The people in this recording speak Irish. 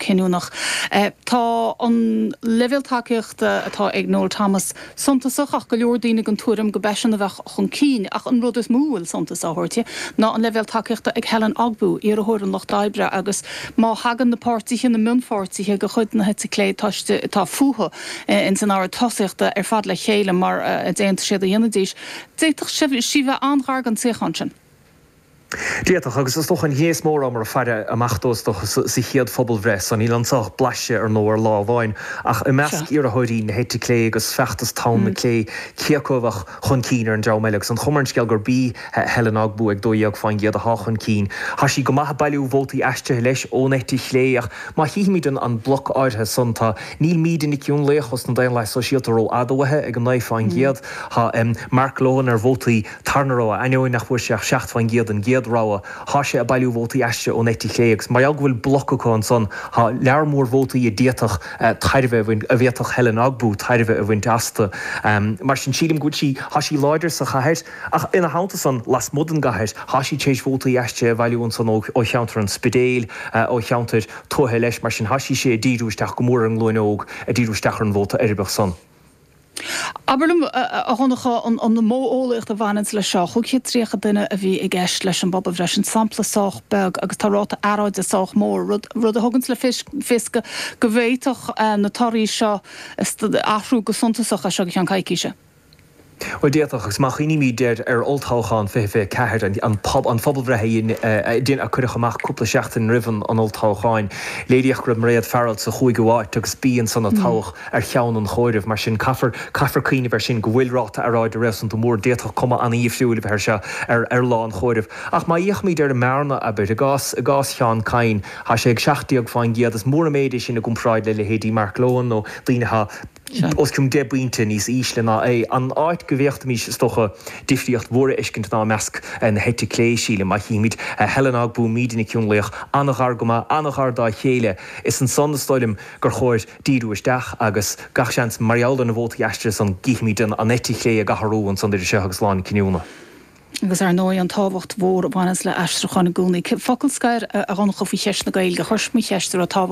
cinúnach. Tá an level takeíocht atá ag Noel Thomas suntasach ach go leor daoine an túram go beisian a bheith chun cín ach an rud is múil suntas áhirte ná an level takeíochta ag Helen Agbú ar a thuir an Loch Daibre agus má hagan na pártithe na munpártithe go chuid na het lé tá fuha in san ára tosaíochta ar fad le chéile mar déanta sé a dhéanadíis. Déach sibh anthar an séchansin. Déach agus is toch an héas mór am mar feire amachtos sa chéad phobal bhres an ílanach blaise ar nóir láháin ach i measc ar a thuirí na héite lé agus feachtas tám na lé céacóhach chun cín ar an deamaileach an chumarn sceal gur bí Helen Agbú ag dóíag fáin géad a chun cín. Tá sí go maithe bailú bhótaí eiste leis ó néiti léach má híimiid an bloc áirithe santa níl míad in ciún léchos na daon leis so síaltaró adóhathe ag an naid fáin géad ha Mark Lohan ar bhótaí tarnará aineoin nach bhuiir seach seacht fáin géad an géad ráha há sé a bailú bhótaí eiste ó néiti léags. Mar bhfuil blocáin son há learmór bhótaí a déatach tairmheh a bhéach Helen Agbú tairmheh a bhaint asta. Mar sin sílim go sí há sí láidir sa chahéir ach ina háanta san las mudan gahéir há sí tééis bhótaí eiste bhailún san ó cheantar an spidéil ó cheantar tóthe leis mar sin hasí sé díúisteach go mór an glóinóg a díúisteach an bhóta arbeh son. Aberlum a honnacha an na móolaíocht a bhainins le seo chuché tríocha duine a bhí i gceist leis an bob a bhreis an samplaách beg agus táráta aráid a sách mór rud a thugans le fisca go bhhéiteach na tarí seo athrú go suntasach a seo an caiiciise. Well déach agus má chiní déir ar oltáchan fé ceir an phobalbrethe dín a chuideach amach cúpla seachtain rihan an oltácháin. Léideach grib réad fearil sa chuig goháit agus bíon sanna táach ar cheann an choirih mar sin caafar cuioine bhar sin go bhfuilráta aráid a réis an mór déach cuma an íomhsúla bhir se ar lán choirih. Ach má dhéochmíid ar marna a bit a gás cheán cain há sé ag seachtaíag fáin géad as mór méidir sin a gúmráid le héadí Mark Lohan nó daoinethe os cum de buinte níos íslena an áit go bhéocht mís stocha difriocht mhór éiscint ná measc na héite lé síle má híimiid Helen Agbú mídina ciúnlaoch annachar goma annachar dá chéile is an sonnastáilim gur chóir díúisteach agus gachseans marialda na bhótaí eiste san gíimiid an néti lé a gaharú an sandir se agus láin cinúna. Agus ar nói an táhacht mhór a bhanas le eistrachan na gúnaí. Focail scair a ghannach a bhí cheist na gail go thuirsmí cheistar a táhacht